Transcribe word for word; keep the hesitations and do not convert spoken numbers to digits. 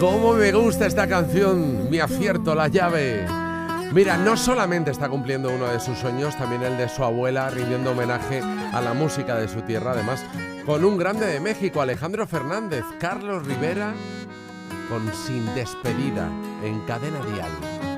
Cómo me gusta esta canción, Mi acierto, La llave. Mira, no solamente está cumpliendo uno de sus sueños, también el de su abuela, rindiendo homenaje a la música de su tierra, además con un grande de México, Alejandro Fernández, Carlos Rivera, con Sin despedida, en Cadena Dial.